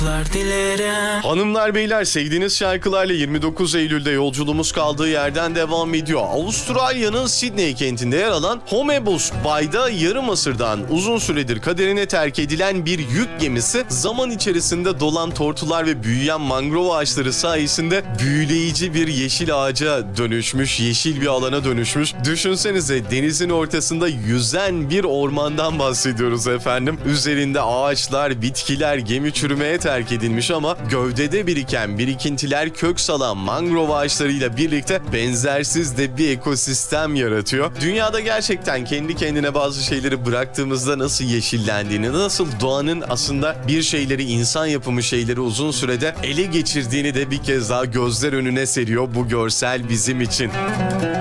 Dilerim. Hanımlar beyler, sevdiğiniz şarkılarla 29 Eylül'de yolculuğumuz kaldığı yerden devam ediyor. Avustralya'nın Sydney kentinde yer alan Homebus Bay'da yarım asırdan uzun süredir kaderine terk edilen bir yük gemisi zaman içerisinde dolan tortular ve büyüyen mangrove ağaçları sayesinde büyüleyici bir yeşil ağaca dönüşmüş, yeşil bir alana dönüşmüş. Düşünsenize, denizin ortasında yüzen bir ormandan bahsediyoruz efendim. Üzerinde ağaçlar, bitkiler, gemi çürümeye terk edilmiş ama gövdede biriken birikintiler kök salan mangrove ağaçlarıyla birlikte benzersiz de bir ekosistem yaratıyor. Dünyada gerçekten kendi kendine bazı şeyleri bıraktığımızda nasıl yeşillendiğini, nasıl doğanın aslında bir şeyleri, insan yapımı şeyleri uzun sürede ele geçirdiğini de bir kez daha gözler önüne seriyor bu görsel bizim için.